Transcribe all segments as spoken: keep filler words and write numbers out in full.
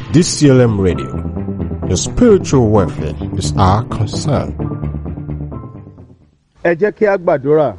D C L M Radio. Your spiritual welfare is our concern. Ẹ jẹ́ kí a gbàdúrà.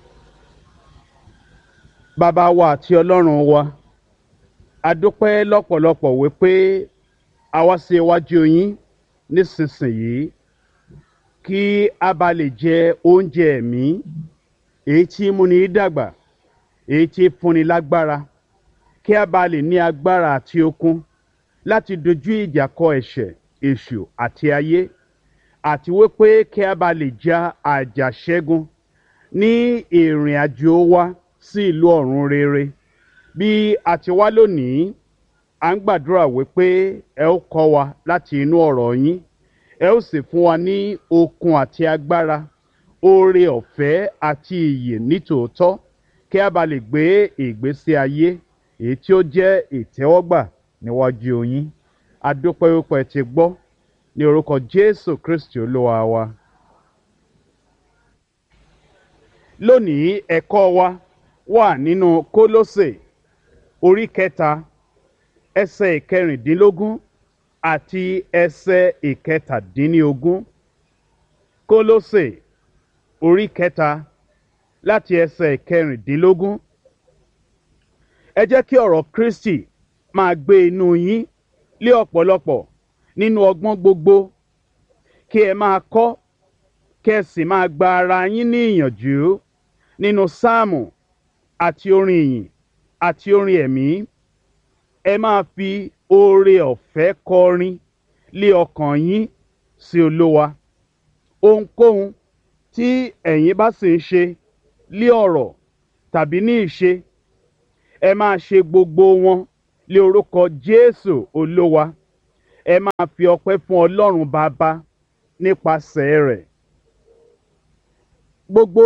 Bàbá wa àti Ọlọ́run wa, a dúpẹ́ lọ́pọ̀lọpọ̀ wípé a wá sí iwájú yín nísinsìnyí kí a bá lè jẹ oúnjẹ ẹ̀mí èyí tí múni dàgbà, èyí tí fúnni lágbára, kí a bá lè ní agbára àti okun láti dojú ìjà kọ ẹ̀ṣẹ̀, èṣù àti ayé, àti wípé kí a bá lè ja àjàṣẹ́gun ní ìrìn àjò wa sí ìlú ọ̀run rere. Bí a ti wá lónìí, à ń gbàdúrà wípé ẹ ó kọ́ wa láti inú ọ̀rọ̀ yín, ẹ ó sì fún wa ní okun àti agbára, oore ọ̀fẹ́ àti ìyè nítòótọ́, kí a bá lè gbé ìgbésí ayé èyí tí ó jẹ́ ìtẹ́wọ́gbà níwájú yín. A dúpẹ́ wípé ẹ ti gbọ́ ní orúkọ Jésù Kristi Olúwa wa. Lónìí ẹ̀kọ́ wa wà nínú Kólósè orí kẹta ẹsẹ̀ ìkẹrìndínlógún àti ẹsẹ̀ ìkẹtàdínlógún. Kólósè orí kẹta láti ẹsẹ̀ ìkẹrìndínlógún. Ẹ jẹ́ kí ọ̀rọ̀ Kristi máa gbé inú yín lé ọ̀pọ̀lọpọ̀ nínú ọgbọ́n gbogbo, kí ẹ máa kọ́, kí ẹ sì máa gba ara yín ní ìyànjú nínú sáàmù àti orin ìyìn àti orin ẹ̀mí. Ẹ máa fi oore ọ̀fẹ́ kọrin lé ọkàn yín sí Olúwa. Ohunkóhun tí ẹ̀yin bá sì ń ṣe lé ọ̀rọ̀ tàbí ní ìṣe, ẹ máa ṣe gbogbo wọn lé orúkọ Jésù Olúwa. Ẹ máa fi ọpẹ́ fún Ọlọ́run Baba nípasẹ̀ rẹ̀. Gbogbo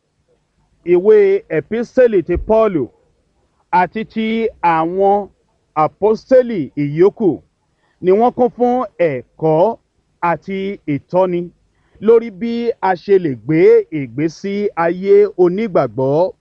ìwé ẹ̀písítélì ti Pọ́ọ̀lù àti ti àwọn àpọ́stélì ìyókù ni wọ́n kún fún ẹ̀kọ́ àti ìtọ́ni lórí bí a ṣe lè gbé ìgbésí ayé onígbàgbọ́.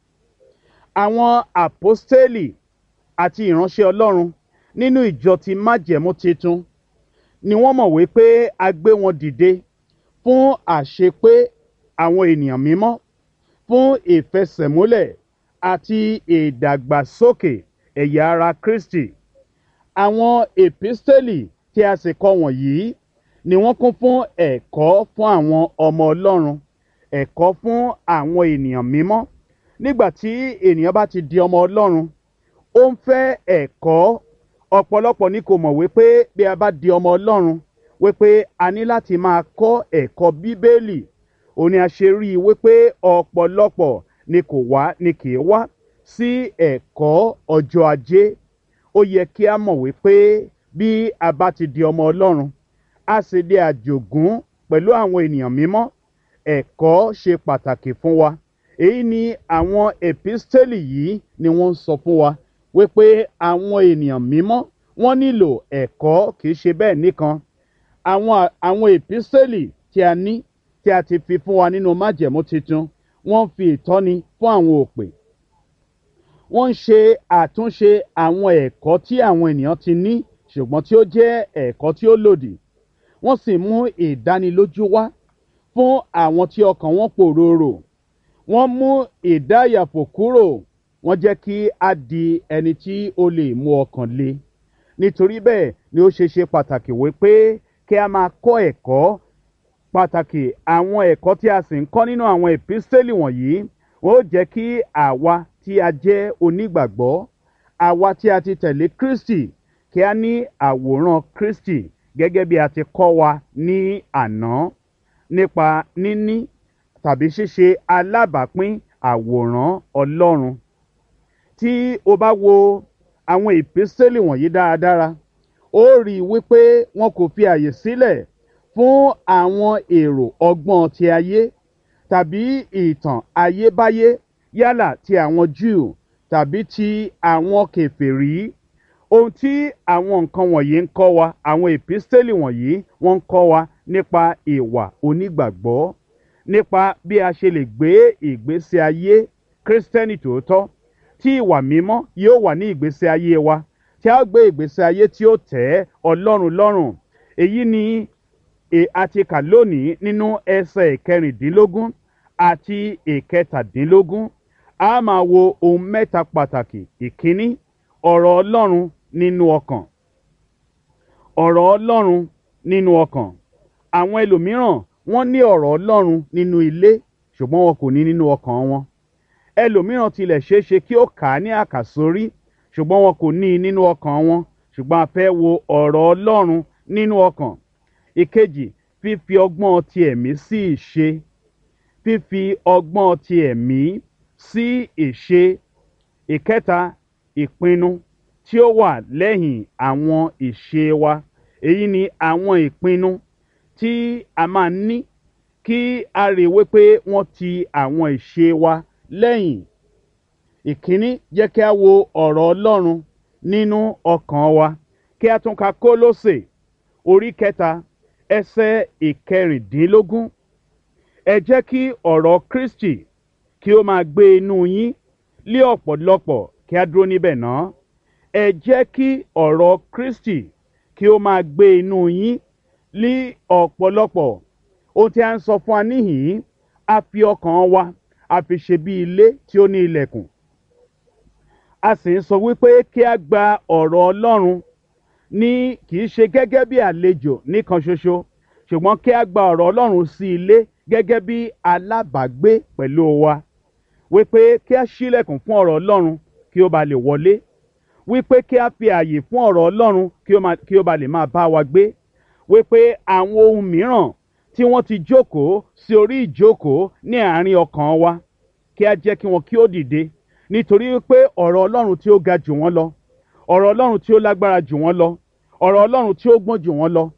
Àwọn àpọ́stélì àti ìránṣẹ́ Ọlọ́run nínú ìjọ ti májẹ̀mú titun ni wọ́n mọ̀ wípé a gbé wọn dìde fún àṣepé àwọn ènìyàn mímọ́, fún ìfẹsẹ̀múlẹ̀ àti ìdàgbàsókè ẹ̀yà ara Kristi. Àwọn èpísítélì tí a sì kọ wọ̀nyí ni wọ́n kún fún ẹ̀kọ́ fún àwọn ọmọ Ọlọ́run, ẹ̀kọ́ fún àwọn ènìyàn mímọ́. Nígbà tí ènìyàn bá ti di ọmọ Ọlọ́run, ó ń fẹ́ ẹ̀kọ́. Ọ̀pọ̀lọpọ̀ ni kò mọ̀ wípé bí a bá di ọmọ Ọlọ́run, wípé a ní láti máa kọ́ ẹ̀kọ́ Bíbélì. Ó ní a ṣe rí i wípé ọ̀pọ̀lọpọ̀ ni kò wá ni kì í wá sí ẹ̀kọ́ ọjọ́ ajé. Ó yẹ kí a mọ̀ wípé bí a bá ti di ọmọ Ọlọ́run, a sì di àjògún pẹ̀lú àwọn ènìyàn mímọ́. Ẹ̀kọ́ ṣe pàtàkì fún wa. Èyí ni àwọn èpísítélì yìí ni wọ́n ń sọ fún wa wípé àwọn ènìyàn mímọ́ wọ́n nílò ẹ̀kọ́, kì í ṣe bẹ́ẹ̀ nìkan. Àwọn àwọn èpísítélì tí a ní tí a ti fi fún wa nínú májẹ̀mú titun, wọ́n fi ìtọ́ni fún àwọn òpè. Wọ́n ń ṣe àtúnṣe àwọn ẹ̀kọ́ tí àwọn ènìyàn ti ní ṣùgbọ́n tí ó jẹ́ ẹ̀kọ́ tí ó lòdì. Wọ́n sì mú ìdánilójú wá fún àwọn tí ọkàn wọn pòròrò. Wọ́n mú ìdáyàfò kúrò. Wọ́n jẹ́ kí a di ẹni tí ó lè mú ọkàn le. Nítorí bẹ́ẹ̀ ni ó ṣe ṣe pàtàkì wípé kí a máa kọ́ ẹ̀kọ́ pàtàkì. Àwọn ẹ̀kọ́ tí a sì ń kọ́ nínú àwọn èpísítélì wọ̀nyí wọ́n ó jẹ́ kí àwa tí a jẹ́ onígbàgbọ́, àwa tí a ti tẹ̀lé Kristi, kí a ní àwòrán Kristi gẹ́gẹ́ bí a ti kọ́ wa ní àná nípa níní tàbí ṣíṣe alábàápín àwòrán Ọlọ́run. Tí o bá wo àwọn èpísítélì wọ̀nyí dáradára, ó rí i wípé wọn kò fi àyè sílẹ̀ fún àwọn èrò ọgbọ́n ti ayé tàbí ìtàn ayébáyé, yálà ti àwọn Júù tàbí ti àwọn kèfèrí. Ohun tí àwọn nǹkan wọ̀nyí ń kọ́ wa, àwọn èpísítélì wọ̀nyí wọ́n ń kọ́ wa nípa ìwà onígbàgbọ́, nípa bí a ṣe lè gbé ìgbésí ayé Kristẹni tòótọ́, tí ìwà mímọ́ yóò wà ní ìgbésí ayé wa, tí a gbé ìgbésí ayé tí ó tẹ́ Ọlọ́run lọ́rùn. Èyí ni a ti kà lónìí nínú ẹsẹ̀ ìkẹrìndínlógún àti ìkẹtàdínlógún. A máa wo ohun mẹ́ta pàtàkì. Ìkíní, ọ̀rọ̀ Ọlọ́run nínú ọkàn. Ọ̀rọ̀ Ọlọ́run nínú ọkàn. Àwọn ẹlòmíràn wọ́n ní ọ̀rọ̀ Ọlọ́run nínú ilé ṣùgbọ́n wọn kò ní nínú ọkàn wọn. Ẹlòmíràn tilẹ̀ ṣeé ṣe kí ó kà á ní àkàsórí ṣùgbọ́n wọn kò ní i nínú ọkàn wọn. Ṣùgbọ́n a fẹ́ wo ọ̀rọ̀ Ọlọ́run nínú ọkàn. Ìkejì, fífi ọgbọ́n ti ẹ̀mí sí ìṣe. Fífi ọgbọ́n ti ẹ̀mí sí ìṣe. Ìkẹta, ìpinnu tí ó wà lẹ́yìn àwọn ìṣe wa. Èyí ni àwọn ìpinnu tí a máa ní kí a rí wípé wọ́n ti àwọn ìṣe wa lẹ́yìn. Ìkíní, jẹ́ kí a wo ọ̀rọ̀ Ọlọ́run nínú ọkàn wa. Kí a tún ka Kólósè orí kẹta ẹsẹ̀ ìkẹrìndínlógún. Ẹ jẹ́ kí ọ̀rọ̀ Kristi kí ó máa gbé inú yín lé ọ̀pọ̀lọpọ̀. Kí a dúró níbẹ̀ náà. Ẹ jẹ́ kí ọ̀rọ̀ Kristi kí ó máa gbé inú yín lé ọ̀pọ̀lọpọ̀. Ohun tí a ń sọ fún wa níhìn-ín, a fi ọkàn wa a fi ṣe bí ilé tí ó ní ilẹ̀kùn. A sì ń sọ wípé kí a gba ọ̀rọ̀ Ọlọ́run ní kì í ṣe gẹ́gẹ́ bí àlejò nìkan ṣoṣo ṣùgbọ́n kí a gba ọ̀rọ̀ Ọlọ́run sí ilé gẹ́gẹ́ bí alábàágbé pẹ̀lú wa. Wípé kí a ṣílẹ̀kùn fún ọ̀rọ̀ Ọlọ́run kí ó ba lè wọlé. Wípé kí a fi ààyè fún ọ̀rọ̀ Ọlọ́run kí ó máa kí ó ba lè máa bá wa gbé. Wípé àwọn ohun mìíràn tí wọ́n ti jókòó sí orí ìjókòó ní àárín ọkàn wa kí a jẹ́ kí wọn kí ó dìde. Nítorí wípé ọ̀rọ̀ Ọlọ́run tí ó ga jù wọ́n lọ, ọ̀rọ̀ Ọlọ́run tí ó lágbára jù wọ́n lọ, ọ̀rọ̀ Ọlọ́run tí ó gbọ́n jù wọ́n lọ,